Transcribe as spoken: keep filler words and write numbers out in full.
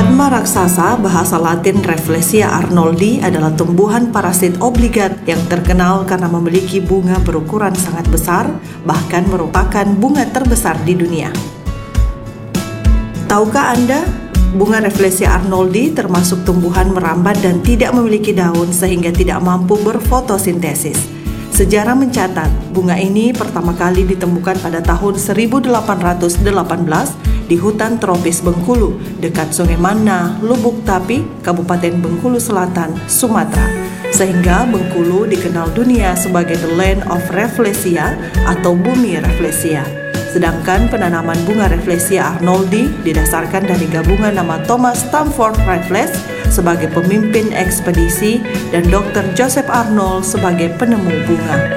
Padma raksasa, bahasa Latin Rafflesia arnoldi, adalah tumbuhan parasit obligat yang terkenal karena memiliki bunga berukuran sangat besar, bahkan merupakan bunga terbesar di dunia. Tahukah Anda, bunga Rafflesia arnoldi termasuk tumbuhan merambat dan tidak memiliki daun sehingga tidak mampu berfotosintesis. Sejarah mencatat, bunga ini pertama kali ditemukan pada tahun seribu delapan ratus delapan belas di hutan tropis Bengkulu, dekat Sungai Mana, Lubuk Tapi, Kabupaten Bengkulu Selatan, Sumatera. Sehingga Bengkulu dikenal dunia sebagai the land of Rafflesia atau bumi Rafflesia. Sedangkan penanaman bunga Rafflesia arnoldi didasarkan dari gabungan nama Thomas Stamford Raffles sebagai pemimpin ekspedisi dan dokter Joseph Arnold sebagai penemu bunga.